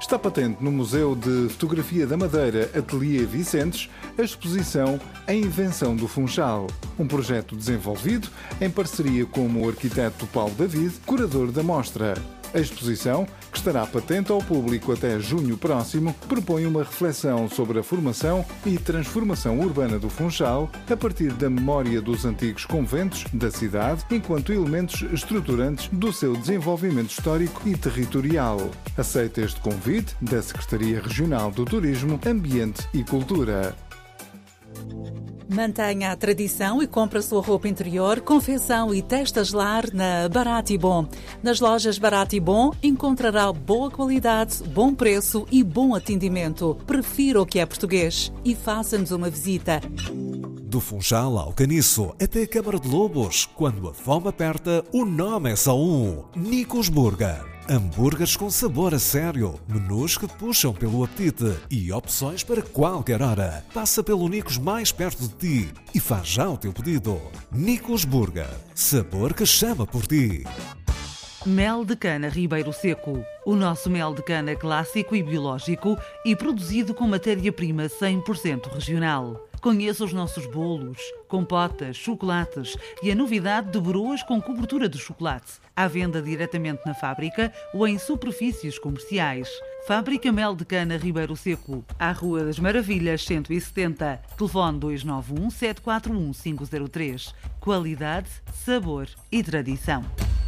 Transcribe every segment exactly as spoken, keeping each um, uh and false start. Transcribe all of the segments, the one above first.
Está patente no Museu de Fotografia da Madeira Ateliê Vicentes a exposição A Invenção do Funchal, um projeto desenvolvido em parceria com o arquiteto Paulo David, curador da mostra. A exposição, que estará patente ao público até junho próximo, propõe uma reflexão sobre a formação e transformação urbana do Funchal a partir da memória dos antigos conventos da cidade enquanto elementos estruturantes do seu desenvolvimento histórico e territorial. Aceita este convite da Secretaria Regional do Turismo, Ambiente e Cultura. Mantenha a tradição e compre a sua roupa interior, confecção e testas lar na Barato e Bom. Nas lojas Barato e Bom encontrará boa qualidade, bom preço e bom atendimento. Prefira o que é português e faça-nos uma visita. Do Funchal ao Caniço até a Câmara de Lobos, quando a fome aperta, o nome é só um: Nicos Burger. Hambúrgueres com sabor a sério, menus que puxam pelo apetite e opções para qualquer hora. Passa pelo Nicos mais perto de ti e faz já o teu pedido. Nicos Burger, sabor que chama por ti. Mel de cana Ribeiro Seco. O nosso mel de cana clássico e biológico e produzido com matéria-prima cem por cento regional. Conheça os nossos bolos, compotas, chocolates e a novidade de broas com cobertura de chocolate. À venda diretamente na fábrica ou em superfícies comerciais. Fábrica Mel de Cana Ribeiro Seco, à Rua das Maravilhas cento e setenta. Telefone dois nove um, sete quatro um, cinco zero três. Qualidade, sabor e tradição.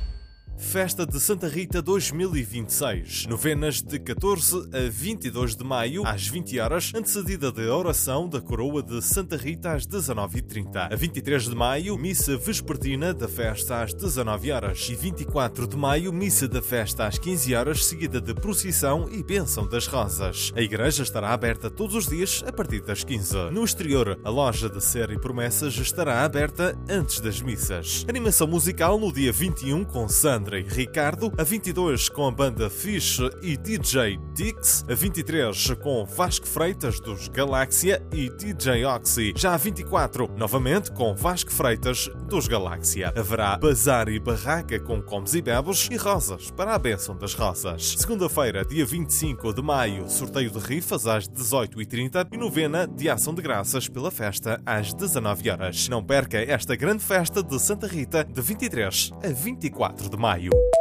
Festa de Santa Rita dois mil e vinte e seis. Novenas de catorze a vinte e dois de maio, às vinte horas, antecedida de oração da coroa de Santa Rita às dezanove e trinta. A vinte e três de maio, missa vespertina da festa às dezanove horas. E vinte e quatro de maio, missa da festa às quinze horas, seguida de procissão e bênção das rosas. A igreja estará aberta todos os dias a partir das quinze. No exterior, a loja de Ser e Promessas estará aberta antes das missas. Animação musical no dia vinte e um com Sandra e Ricardo, a vinte e dois com a banda Fish e D J Dix, a vinte e três com Vasco Freitas dos Galáxia e D J Oxy, já a vinte e quatro novamente com Vasco Freitas dos Galáxia. Haverá bazar e barraca com comes e bebes e rosas para a bênção das rosas. Segunda-feira, dia vinte e cinco de maio, sorteio de rifas às dezoito e trinta e novena de ação de graças pela festa às dezanove horas. Não perca esta grande festa de Santa Rita de vinte e três a vinte e quatro de maio.